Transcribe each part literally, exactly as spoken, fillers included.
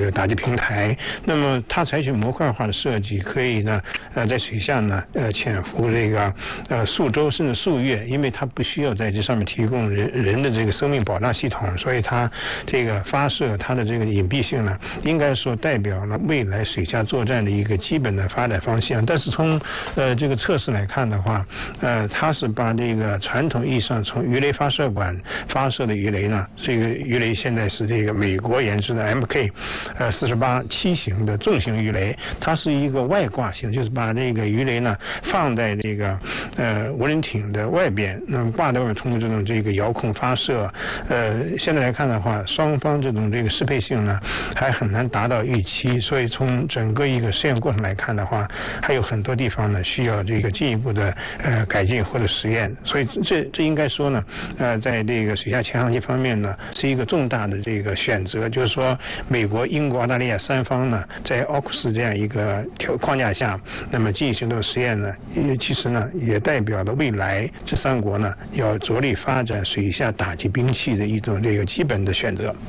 个打击平台。那么它采取模块化的设计，可以呢呃在水下呢呃潜伏这个呃数周甚至数月，因为它不需要在这上面提供人人的这个生命保障系统，所以它这个发射它的这个隐蔽性呢，应该说代表了未来水下作战的一个基本的发展方向。但是从呃这个测试来看的话，呃它是把这个传统意义上从鱼雷发射管发射的鱼雷呢，这个鱼雷现在是这个美国研制的 M K 呃四十八七型的重型鱼雷，它是一个外挂型，就是把这个鱼雷呢放在这个呃无人艇的外边，那么挂在外面通过这种这个遥控发射。呃现在来看的话，双方这种这个适配性呢还很难达到预期，所以从整个一个实验过程来看的话，还有很多地方呢需要这个进一步的呃改进或者实验。所以这这应该说呢呃在这个水下潜航机方面呢是一个重大的这个选择，就是说美国、英国、澳大利亚三方呢在奥库斯这样一个条框架下，那么进行这个实验呢，其实呢也代表了未来这三国呢要着力发展水下打击兵器的一种这个基本的选择。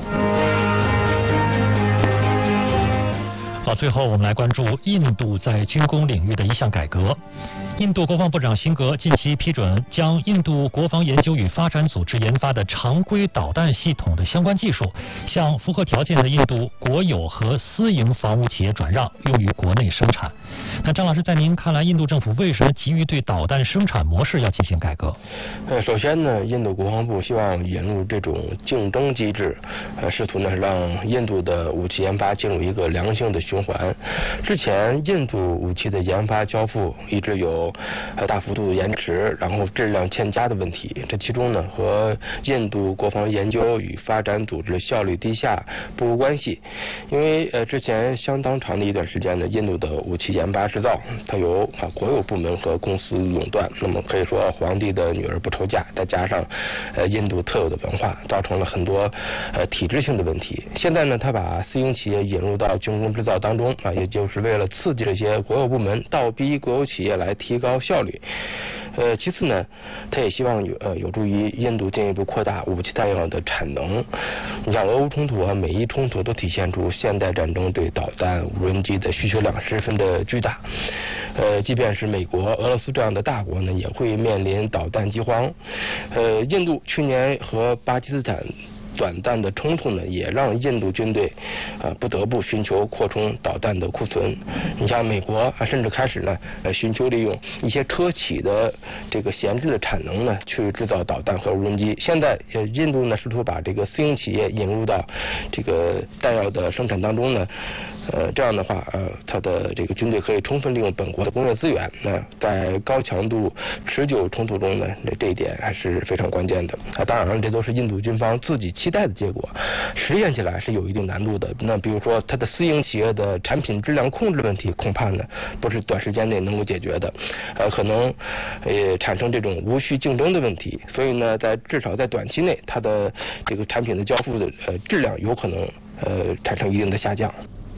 好，最后我们来关注印度在军工领域的一项改革。印度国防部长辛格近期批准将印度国防研究与发展组织研发的常规导弹系统的相关技术，向符合条件的印度国有和私营防务企业转让，用于国内生产。那张老师，在您看来，印度政府为什么急于对导弹生产模式要进行改革？ 呃，首先呢，印度国防部希望引入这种竞争机制，呃，试图呢让印度的武器研发进入一个良性的循环。之前印度武器的研发交付一直有呃大幅度的延迟，然后质量欠佳的问题。这其中呢和印度国防研究与发展组织效率低下不无关系。因为呃之前相当长的一段时间呢，印度的武器研发制造它由啊国有部门和公司垄断，那么可以说皇帝的女儿不愁嫁，再加上呃印度特有的文化，造成了很多呃体制性的问题。现在呢，他把私营企业引入到军工制造当中啊，也就是为了刺激这些国有部门倒逼国有企业来提高效率。呃，其次呢，他也希望有呃有助于印度进一步扩大武器弹药的产能。你像俄乌冲突和美伊冲突都体现出现代战争对导弹、无人机的需求量十分的巨大。呃，即便是美国、俄罗斯这样的大国呢，也会面临导弹饥荒。呃，印度去年和巴基斯坦短弹的冲突呢，也让印度军队呃不得不寻求扩充导弹的库存。你像美国啊，甚至开始呢呃寻求利用一些车企的这个闲置的产能呢，去制造导弹和无人机。现在呃印度呢试图把这个私营企业引入到这个弹药的生产当中呢，呃这样的话呃它的这个军队可以充分利用本国的工业资源。那在高强度持久冲突中呢，这一点还是非常关键的啊。当然了，这都是印度军方自己期待的结果，实现起来是有一定难度的。那比如说它的私营企业的产品质量控制问题，恐怕呢不是短时间内能够解决的，呃，可能也产生这种无序竞争的问题。所以呢，在至少在短期内，它的这个产品的交付的呃质量有可能呃产生一定的下降。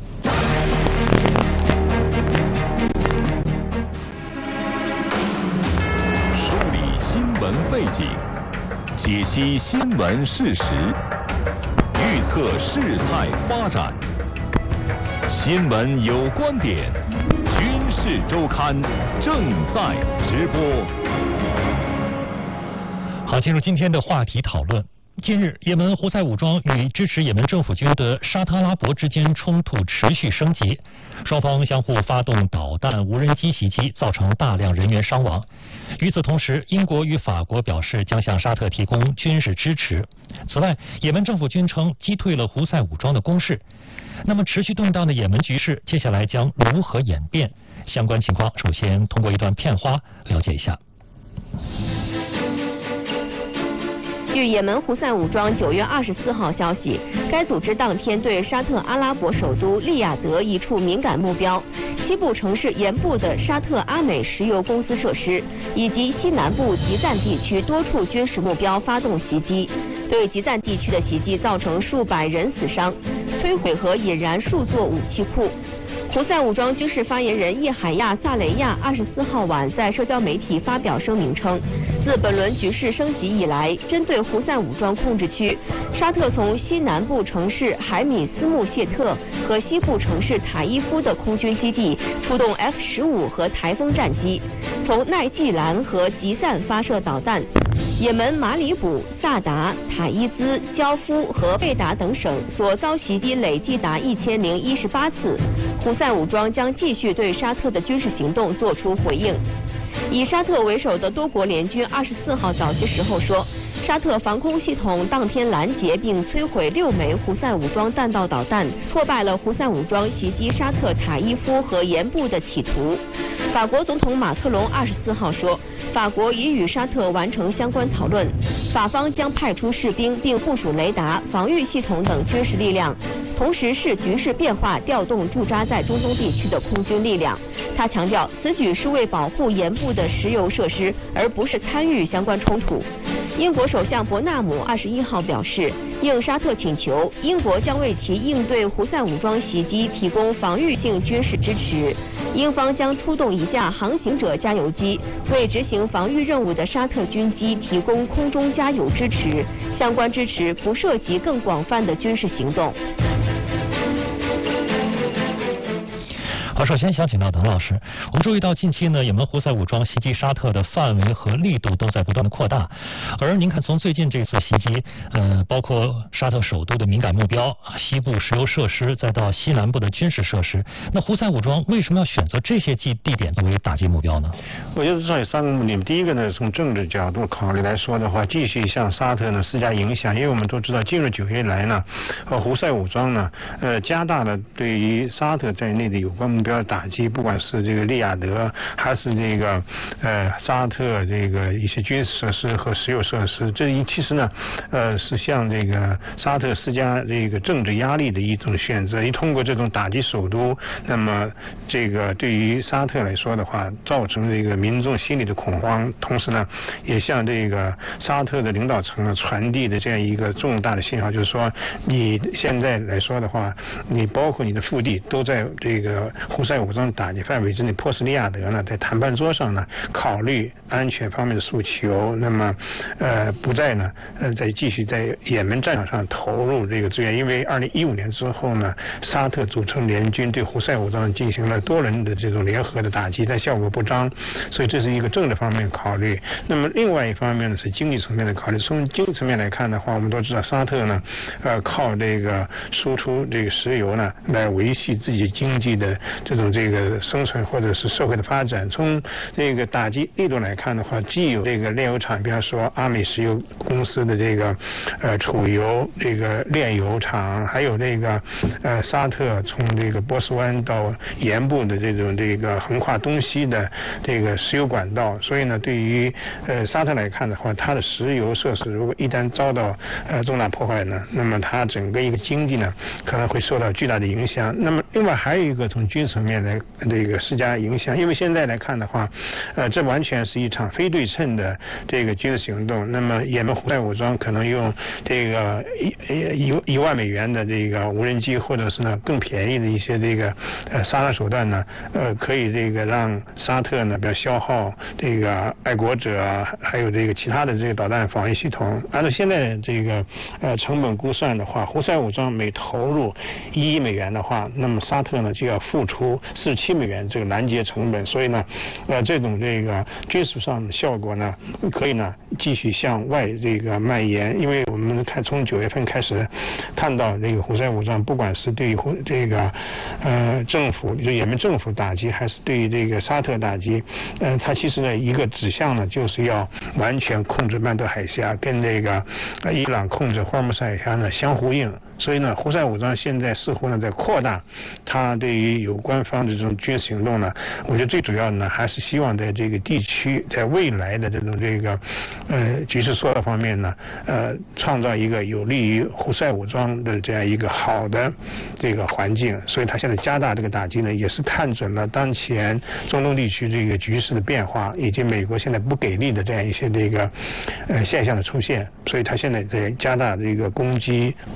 梳理新闻背景，解析新闻事实，预测事态发展。新闻有观点，军事周刊正在直播。 好，进入今天的话题讨论。近日，也门胡塞武装与支持也门政府军的沙特阿拉伯之间冲突持续升级，双方相互发动导弹、无人机袭击，造成大量人员伤亡。与此同时，英国与法国表示将向沙特提供军事支持。此外，也门政府军称击退了胡塞武装的攻势。那么，持续动荡的也门局势接下来将如何演变？相关情况，首先通过一段片花了解一下。 据也门胡塞武装九月二十四号消息，该组织当天对沙特阿拉伯首都利雅得一处敏感目标、西部城市盐部的沙特阿美石油公司设施以及西南部吉赞地区多处军事目标发动袭击，对吉赞地区的袭击造成数百人死伤，摧毁和引燃数座武器库。 胡塞武装军事发言人叶海亚·萨雷亚二十四号晚在社交媒体发表声明称，自本轮局势升级以来，针对胡塞武装控制区，沙特从西南部城市海米斯穆谢特和西部城市塔伊夫的空军基地出动 F 十五和台风战机，从奈季兰和吉赞发射导弹。也门马里卜、萨达、塔伊兹、焦夫和贝达等省所遭袭击累计达一千零一十八次。胡塞武装将继续对沙特的军事行动作出回应。以沙特为首的多国联军二十四号早些时候说，沙特防空系统当天拦截并摧毁六枚胡塞武装弹道导弹，挫败了胡塞武装袭击沙特塔伊夫和盐部的企图。法国总统马克龙二十四号说，法国已与沙特完成相关讨论，法方将派出士兵并部署雷达、防御系统等军事力量，同时视局势变化调动驻扎在中东地区的空军力量。他强调，此举是为保护盐部的石油设施，而不是参与相关冲突。英国首相伯纳姆二十一号表示，应沙特请求，英国将为其应对胡塞武装袭击提供防御性军事支持。英方将出动一架航行者加油机，为执行防御任务的沙特军机提供空中加油支持。相关支持不涉及更广泛的军事行动。 好，首先想请到滕老师，我们注意到近期呢，也门胡塞武装袭击沙特的范围和力度都在不断的扩大，而您看从最近这次袭击，呃，包括沙特首都的敏感目标、西部石油设施，再到西南部的军事设施，那胡塞武装为什么要选择这些地地点作为打击目标呢？ 我觉得至少有三个目的。第一个呢，从政治角度考虑来说的话，继续向沙特呢施加影响，因为我们都知道，进入九月来呢，呃，胡塞武装呢，呃，加大了对于沙特在内的有关目标的打击，不管是这个利雅得，还是这个呃沙特这个一些军事设施和石油设施，这一其实呢，呃，是向这个沙特施加这个政治压力的一种选择。一通过这种打击首都，那么这个对于沙特来说的话，造成这个民众心理的恐慌，同时呢，也向这个沙特的领导层呢传递的这样一个重大的信号，就是说，你现在来说的话，你包括你的腹地都在这个胡塞武装打击范围之内。波斯利亚德呢，在谈判桌上呢，考虑安全方面的诉求，那么呃不再呢呃再继续在也门战场上投入这个资源，因为二零一五年之后呢，沙特组成联军对胡塞武装进行了多轮的这种联合的打击，但效果不彰，所以这是一个政治方面考虑。那么另外一方面呢，是经济层面的考虑。从经济层面来看的话，我们都知道沙特呢，呃靠这个输出这个石油呢来维系自己经济的这种这个生存或者是社会的发展。从这个打击力度来看的话，既有这个炼油厂，比方说阿美石油公司的这个呃储油这个炼油厂，还有这个呃沙特从这个波斯湾到盐部的这种这个横跨东西的这个石油管道。所以呢，对于呃沙特来看的话，它的石油设施如果一旦遭到呃重大破坏呢，那么它整个一个经济呢可能会受到巨大的影响。那么另外还有一个从军事层面来这个施加影响，因为现在来看的话，呃这完全是一场非对称的这个军事行动。那么也门胡塞武装可能用这个一一一万美元的这个无人机，或者是呢更便宜的一些这个呃杀伤手段呢，呃可以这个让沙特呢不要消耗这个爱国者还有这个其他的这个导弹防御系统。按照现在这个呃成本估算的话，胡塞武装每投入一亿美元的话，那么沙特呢就要付出四十七美元这个拦截成本。所以呢，呃这种这个军事上的效果呢，可以呢继续向外这个蔓延。因为我们看从九月份开始看到这个胡塞武装，不管是对于这个呃政府就也门政府打击，还是对于这个沙特打击，呃它其实呢一个指向呢就是要完全控制曼德海峡，跟这个伊朗控制霍尔木斯海峡呢相呼应。所以呢，胡塞武装现在似乎呢在扩大它对于有关方的这种军事行动呢。我觉得最主要的呢，还是希望在这个地区，在未来的这种这个呃局势缩小方面呢，呃，创造一个有利于胡塞武装的这样一个好的这个环境。所以他现在加大这个打击呢，也是看准了当前中东地区这个局势的变化，以及美国现在不给力的这样一些这个呃现象的出现。所以他现在在加大这个攻击，包括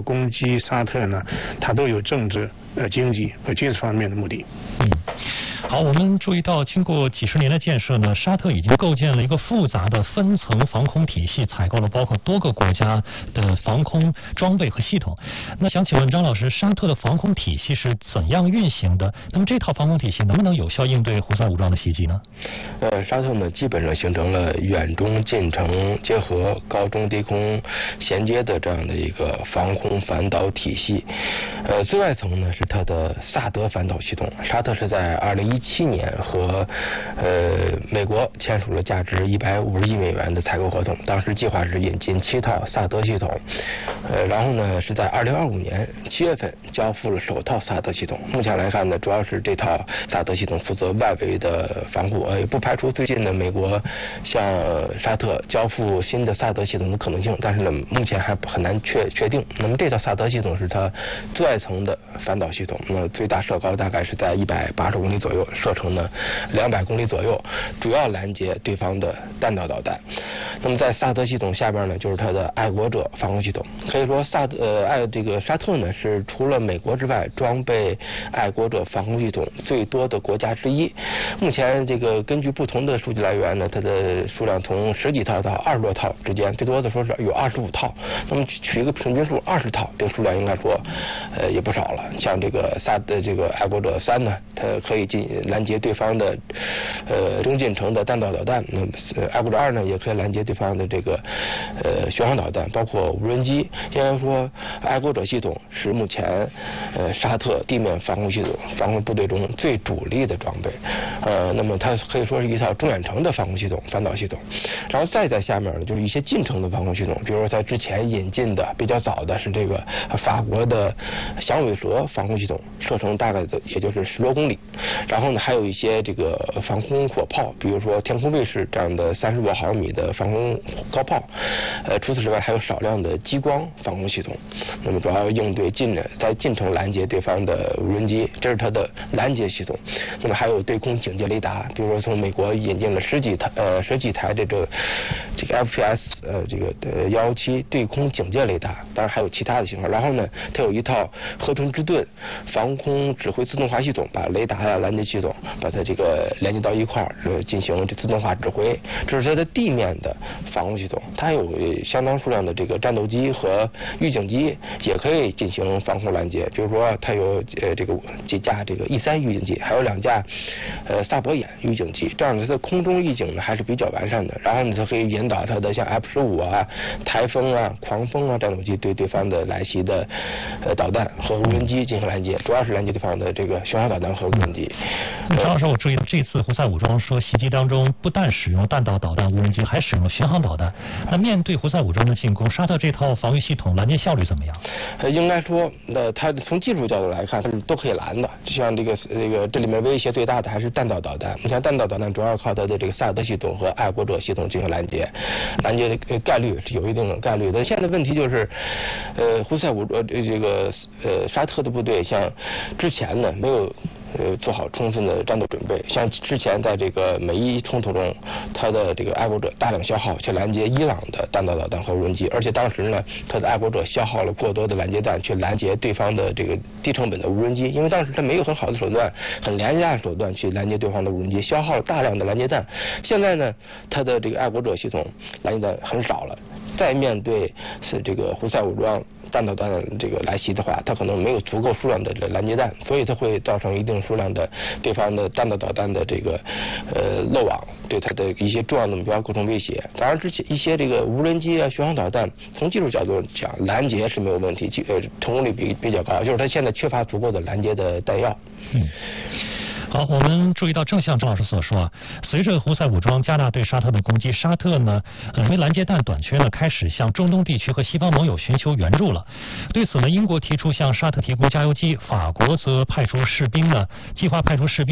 攻击沙特呢，它都有政治、呃经济和军事方面的目的。 嗯，好，我们注意到，经过几十年的建设呢，沙特已经构建了一个复杂的分层防空体系，采购了包括多个国家的防空装备和系统。那想请问张老师，沙特的防空体系是怎样运行的？那么这套防空体系能不能有效应对胡塞武装的袭击呢？ 呃，沙特呢基本上形成了远中近程结合、高中低空衔接的这样的一个防空反导体系。呃，最外层呢是它的萨德反导系统。沙特是在二零一七年和呃美国签署了价值一百五十亿美元的采购合同，当时计划是引进七套萨德系统，呃，然后呢是在二零二五年七月份交付了首套萨德系统。目前来看呢，主要是这套萨德系统负责外围的防护，呃，也不排除最近呢美国向沙特交付新的萨德系统的可能性，但是呢目前还很难确确定。那么这套萨德系统是它最外层的反导系统，那最大射高大概是在一百八十公里左右，射程呢两百公里左右，主要拦截对方的弹道导弹。那么在萨德系统下边呢，就是它的爱国者防空系统。可以说萨德呃爱这个沙特呢是除了美国之外装备爱国者防空系统最多的国家之一。目前这个根据不同的数据来源呢，它的数量从十几套到二十多套之间，最多的说是有二十五套。那么取一个平均数二十套，这个数量应该说呃也不少了。像这个萨的这个爱国者三呢，它可以进拦截对方的呃中近程的弹道导弹。那么爱国者二呢，也可以拦截对方的这个呃巡航导弹，包括无人机。应该说，爱国者系统是目前呃沙特地面防空系统防空部队中最主力的装备。呃，那么它可以说是一套中远程的防空系统、反导系统。然后再在下面呢，就是一些近程的防空系统，比如说在之前引进的比较早的是这个法国的响尾蛇防空系统，射程大概也就是十多公里。然后呢，还有一些这个防空火炮，比如说天空卫士这样的三十五毫米的防空高炮。呃，除此之外，还有少量的激光防空系统。那么主要应对近的在近程拦截对方的无人机，这是它的拦截系统。那么还有对空警戒雷达，比如说从美国引进了十几台呃十几台这个这个 F P S 呃这个呃幺幺七对空警戒雷达，当然还有其他的型号。然后呢，它有一套河豚之盾防空指挥自动化系统，把雷达呀、拦截系统把它这个连接到一块儿，呃进行这自动化指挥。这是它的地面的防空系统，它有相当数量的这个战斗机和预警机，也可以进行防空拦截。比如说，它有呃这个几架这个 E 三预警机，还有两架呃萨博眼预警机，这样它的空中预警呢还是比较完善的。然后呢，它可以引导它的像 F 十五啊、台风啊、狂风啊战斗机对对方的来袭的呃导弹和无人机进行拦截，主要是拦截对方的这个巡航导弹和无人机。 张老师，我注意到这次胡塞武装说袭击当中不但使用弹道导弹、无人机，还使用了巡航导弹。那面对胡塞武装的进攻，沙特这套防御系统拦截效率怎么样？ 呃，应该说，那它从技术角度来看，它是都可以拦的。就像这个这个这里面威胁最大的还是弹道导弹。你像弹道导弹主要靠它的这个萨德系统和爱国者系统进行拦截，拦截的概率是有一定的概率的。现在问题就是，呃，胡塞武呃这个呃沙特的部队像之前呢没有。呃，做好充分的战斗准备。像之前在这个美伊冲突中，他的这个爱国者大量消耗去拦截伊朗的弹道导弹和无人机，而且当时呢，他的爱国者消耗了过多的拦截弹去拦截对方的这个低成本的无人机，因为当时他没有很好的手段、很廉价的手段去拦截对方的无人机，消耗了大量的拦截弹。现在呢，他的这个爱国者系统拦截弹很少了，再面对是这个胡塞武装弹道弹这个来袭的话，它可能没有足够数量的拦截弹，所以它会造成一定数量的对方的弹道导弹的这个呃漏网，对它的一些重要的目标构成威胁。当然，之前一些这个无人机啊、巡航导弹，从技术角度讲，拦截是没有问题，呃，成功率比比较高，就是它现在缺乏足够的拦截的弹药。 嗯。好，我们注意到，正像张老师所说啊，随着胡塞武装加大对沙特的攻击，沙特呢，呃，因为拦截弹短缺呢，开始向中东地区和西方盟友寻求援助了。对此呢，英国提出向沙特提供加油机，法国则派出士兵呢，计划派出士兵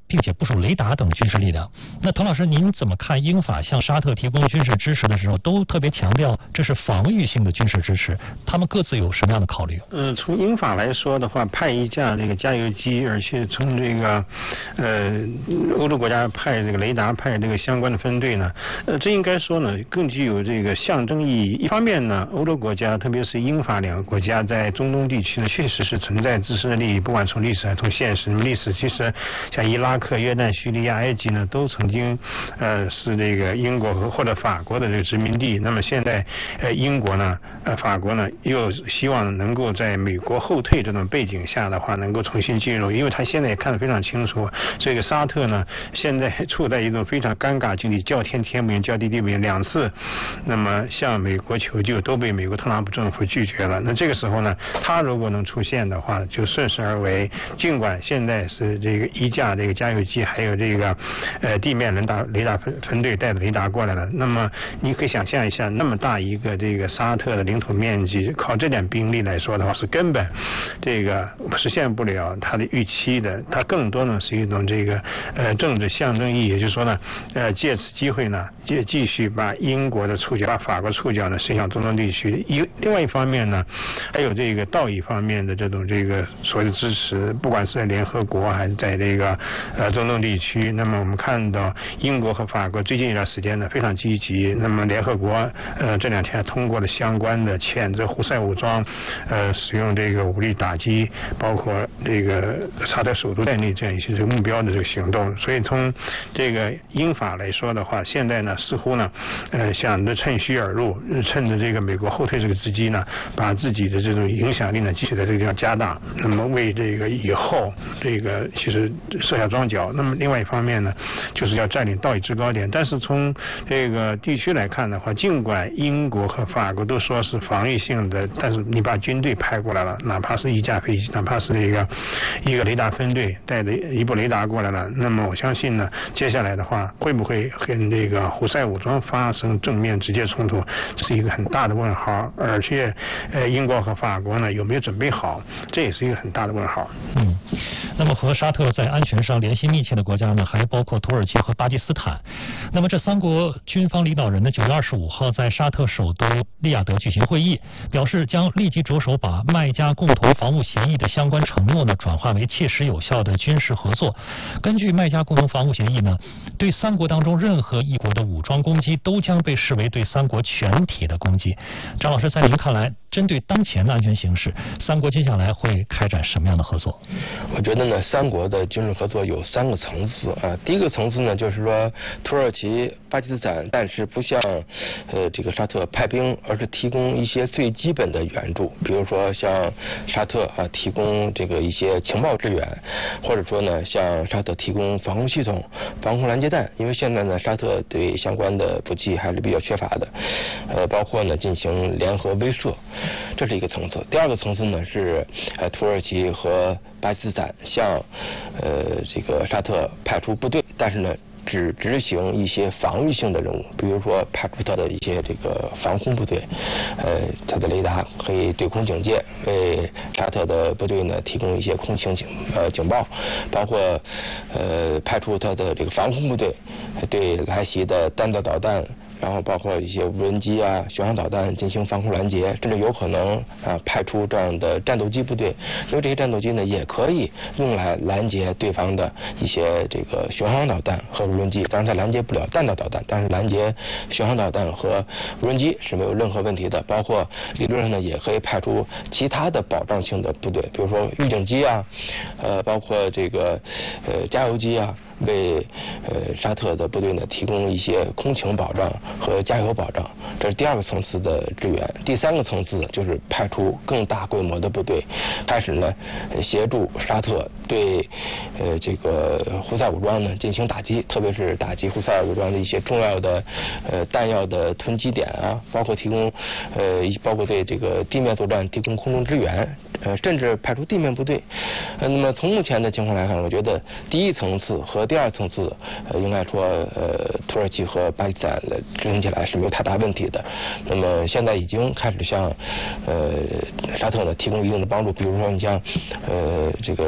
并且部署雷达等军事力量。那滕老师，您怎么看英法向沙特提供军事支持的时候，都特别强调这是防御性的军事支持？他们各自有什么样的考虑？ 嗯，从英法来说的话，派一架这个加油机，而且从这个呃欧洲国家派这个雷达派这个相关的分队呢，呃，这应该说呢更具有这个象征意义。一方面呢，欧洲国家特别是英法两个国家在中东地区呢，确实是存在自身的利益，不管从历史还是从现实。历史其实像伊拉克、约旦、叙利亚、埃及呢，都曾经呃是这个英国和或者法国的这个殖民地。那么现在呃英国呢，呃法国呢又希望能够在美国后退这种背景下的话，能够重新进入，因为他现在也看得非常清楚，这个沙特呢现在处在一种非常尴尬境地，叫天天不应，叫地地不应，两次那么向美国求救都被美国特朗普政府拒绝了。那这个时候呢，他如果能出现的话，就顺势而为。尽管现在是这个一架这个加油机，还有这个呃地面雷达雷达分分队带着雷达过来了，那么你可以想象一下，那么大一个这个沙特的领土面积，靠这点兵力来说的话，是根本这个实现不了它的预期的。它更多呢是一种这个呃政治象征意义，也就是说呢，呃借此机会呢，继继续把英国的触角、把法国触角呢伸向中东地区。一另外一方面呢，还有这个道义方面的这种这个所谓的支持，不管是在联合国还是在这个呃中东地区。那么我们看到英国和法国最近一段时间呢非常积极。那么联合国呃这两天通过了相关的谴责胡塞武装呃使用这个武力打击包括这个沙特首都在内这样一些这个目标的这个行动。所以从这个英法来说的话，现在呢似乎呢呃想着趁虚而入，趁着这个美国后退这个时机呢，把自己的这种影响力呢继续在这个地方加大，那么为这个以后这个其实设下庄脚。那么另外一方面呢，就是要占领道义制高点。但是从这个地区来看的话，尽管英国和法国都说是防御性的，但是你把军队派过来了，哪怕是一架飞机，哪怕是一个一个雷达分队带着一部雷达过来了，那么我相信呢，接下来的话会不会跟这个胡塞武装发生正面直接冲突，这是一个很大的问号。而且呃英国和法国呢有没有准备好，这也是一个很大的问号。 嗯，那么和沙特在安全上联系密切的国家呢，还包括土耳其和巴基斯坦。那么这三国军方领导人呢，九月二十五号在沙特首都利雅得举行会议，表示将立即着手把麦加共同防务协议的相关承诺呢，转化为切实有效的军事合作。根据麦加共同防务协议呢，对三国当中任何一国的武装攻击都将被视为对三国全体的攻击。张老师，在您看来，针对当前的安全形势，三国接下来会开展什么样的合作？ 我觉得呢，三国的军事合作有三个层次啊。第一个层次呢，就是说土耳其、巴基斯坦暂时不向呃这个沙特派兵，而是提供一些最基本的援助，比如说向沙特啊提供这个一些情报支援，或者说呢向沙特提供防空系统、防空拦截弹，因为现在呢沙特对相关的武器还是比较缺乏的，呃包括呢进行联合威慑，这是一个层次。第二个层次呢是呃土耳其和巴基斯坦向呃这个沙特派出部队，但是呢只执行一些防御性的任务，比如说派出他的一些这个防空部队，呃，他的雷达可以对空警戒，为沙特的部队呢提供一些空情警呃警报，包括呃派出他的这个防空部队对来袭的弹道导弹，然后包括一些无人机啊、巡航导弹进行防空拦截，甚至有可能啊派出这样的战斗机部队，因为这些战斗机呢也可以用来拦截对方的一些这个巡航导弹和无人机。当然它拦截不了弹道导弹，但是拦截巡航导弹和无人机是没有任何问题的。包括理论上呢也可以派出其他的保障性的部队，比如说预警机啊，呃包括这个呃加油机啊，为呃沙特的部队呢提供一些空情保障和加油保障，这是第二个层次的支援。第三个层次就是派出更大规模的部队，开始呢协助沙特对呃这个胡塞武装呢进行打击，特别是打击胡塞武装的一些重要的呃弹药的囤积点啊，包括提供呃包括对这个地面作战提供空中支援，呃甚至派出地面部队。呃那么从目前的情况来看，我觉得第一层次和第二层次呃应该说呃土耳其和巴基斯坦执行起来是没有太大问题的。那么现在已经开始向呃沙特呢提供一定的帮助，比如说你像呃这个土耳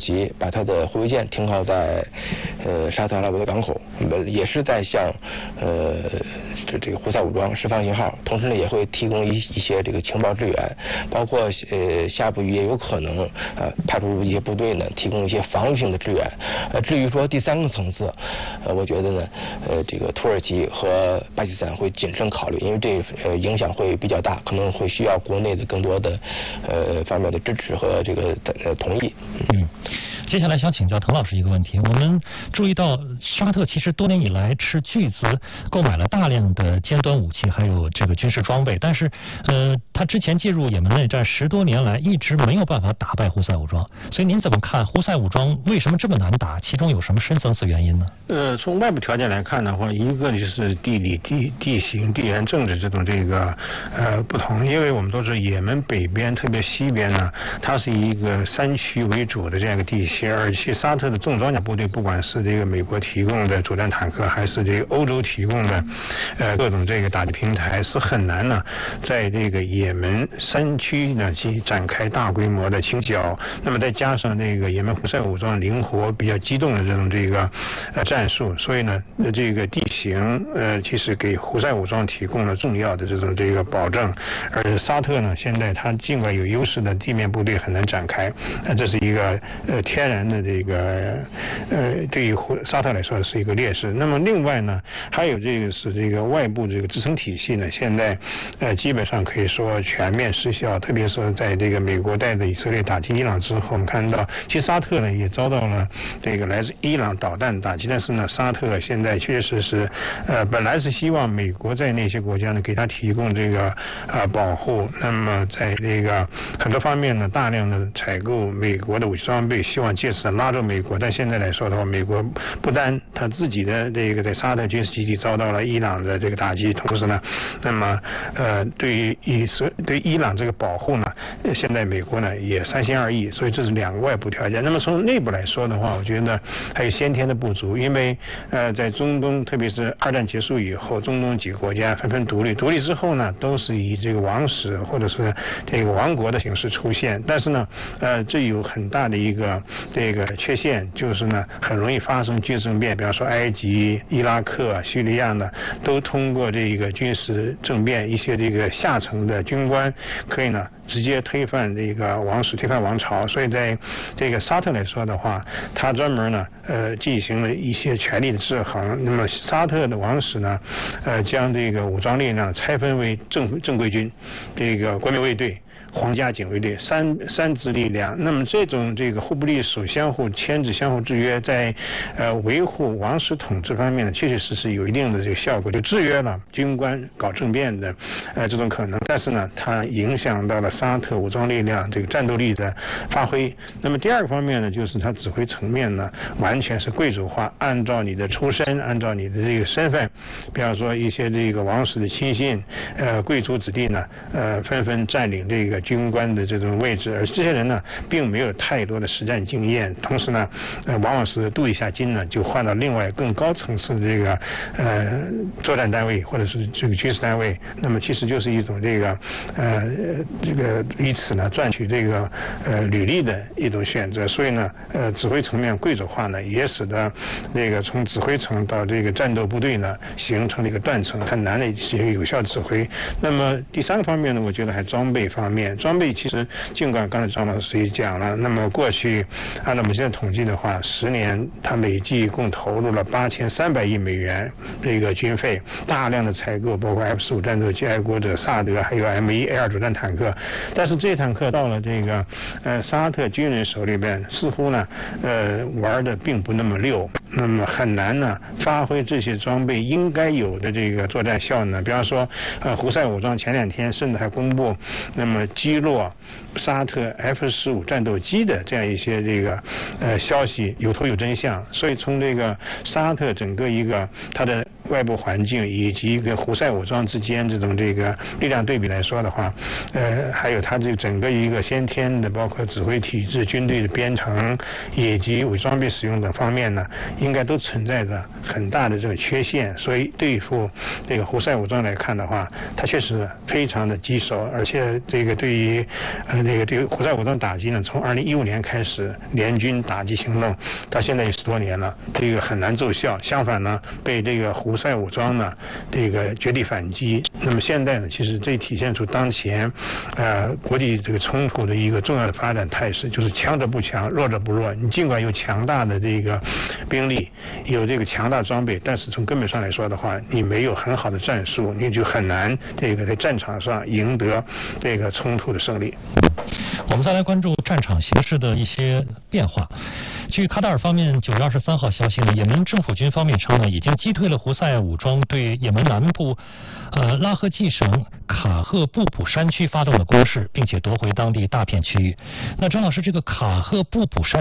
其把它的护卫舰停靠在呃沙特阿拉伯的港口，也是在向呃这这个胡塞武装释放信号，同时呢也会提供一一些这个情报支援，包括呃下步也有可能呃派出一些部队呢提供一些防御性的支援。呃至于说第三个层次，呃我觉得呢呃这个土耳其和巴基斯坦会谨慎考虑，因为这呃影响会比较大，可能会需要国内的更多的呃方面的支持和这个呃同意。 嗯，接下来想请教滕老师一个问题，我们注意到沙特其实多年以来斥巨资购买了大量的尖端武器，还有这个军事装备，但是呃，他之前介入也门内战十多年来一直没有办法打败胡塞武装，所以您怎么看胡塞武装为什么这么难打？其中有什么深层次原因呢？ 呃，从外部条件来看的话，一个就是地理、地地形、地缘政治这种这个呃不同，因为我们都知道也门北边，特别西边呢，它是以一个山区为主的这样一个地形，而且沙特的重装甲部队，不管是这个美国提供的主战坦克，还是这个欧洲提供的呃各种这个打击平台，是很难呢在这个也门山区呢去展开大规模的清剿。那么再加上这个也门胡塞武装灵活、比较机动的这种这个呃战术，所以呢，这个地形呃其实给胡塞武装提供了重要的这种这个保证。而沙特呢，现在它尽管有优势的地面部队很难展开，呃，这是一个呃天然的这个呃对于沙特来说是一个劣势。那么另外呢，还有这个是这个外部这个支撑体系呢，现在呃基本上可以说全面失效。特别是在这个美国带着以色列打击伊朗之后，我们看到其实沙特呢也遭到了这个来自伊朗导弹打击，但是呢，沙特现在确实是呃本来是希望美国在那些国家呢给他提供这个啊、呃、保护，那么在这个很多方面呢大量的采购美国的武器装备，希望借此拉着美国。但现在来说的话，美国不单他自己的这个在沙特军事基地遭到了伊朗的这个打击，同时呢，那么呃对于以色对伊朗这个保护呢，现在美国呢也三心二意，所以这是两个外部条件。那么从内部来说的话，我觉得还有先天的不足，因为呃在中东，特别是二战结束以后，中东几个国家纷纷独立，独立之后呢，都是以这个王室或者是这个王国的形式出现，但是呢，呃，这有很大的一个这个缺陷，就是呢，很容易发生军事政变，比方说埃及、伊拉克、叙利亚呢，都通过这个军事政变，一些这个下层的军官可以呢直接推翻这个王室，推翻王朝。所以在这个沙特来说的话，他专门呢呃进行了一些权力的制衡。那么沙特的王室呢，呃将这个武装力量拆分为正正规军、这个国民卫队、皇家警卫队三三支力量。那么这种这个互不隶属、相互牵制、相互制约，在呃维护王室统治方面呢，确确实实有一定的这个效果，就制约了军官搞政变的呃这种可能。但是呢，它影响到了沙特武装力量这个战斗力的发挥。那么第二个方面呢，就是它指挥层面呢，完全是贵族化，按照你的出身，按照你的这个身份，比方说一些这个王室的亲信、呃贵族子弟呢，呃纷纷占领这个军官的这种位置，而这些人呢，并没有太多的实战经验，同时呢，呃，往往是镀一下金呢，就换到另外更高层次的这个呃作战单位或者是这个军事单位，那么其实就是一种这个呃这个以此呢赚取这个呃履历的一种选择。所以呢，呃，指挥层面贵族化呢，也使得这个从指挥层到这个战斗部队呢，形成了一个断层，很难的进行有效指挥。那么第三个方面呢，我觉得还装备方面。装备其实尽管刚才张老师也讲了，那么过去按照我们现在统计的话，十年它累计共投入了八千三百亿美元这个军费，大量的采购，包括 F 十五战斗机、爱国者、萨德，还有 M 一 A 二主战坦克。但是这些坦克到了这个呃沙特军人手里边，似乎呢呃玩的并不那么溜，那么很难呢发挥这些装备应该有的这个作战效能。比方说呃胡塞武装前两天甚至还公布，那么击落沙特 F 十五战斗机的这样一些这个呃消息，有头有真相。所以从这个沙特整个一个它的外部环境以及跟胡塞武装之间这种这个力量对比来说的话，呃，还有它这整个一个先天的包括指挥体制、军队的编程以及武装备使用等方面呢，应该都存在着很大的这个缺陷。所以对付这个胡塞武装来看的话，它确实非常的棘手，而且这个对于呃那个对于胡塞武装打击呢，从二零一五年开始联军打击行动到现在有十多年了，这个很难奏效。相反呢，被这个胡塞武装呢这个绝地反击。那么现在呢，其实这体现出当前呃国际这个冲突的一个重要的发展态势，就是强者不强，弱者不弱。你尽管有强大的这个兵力，有这个强大装备，但是从根本上来说的话，你没有很好的战术，你就很难这个在战场上赢得这个冲突的胜利。 我们再来关注战场形势的一些变化。据卡塔尔方面九月二十三号消息呢，也门政府军方面称呢，已经击退了胡塞武装对也门南部呃拉赫季省卡赫布普山区发动的攻势，并且夺回当地大片区域。那张老师，这个卡赫布普山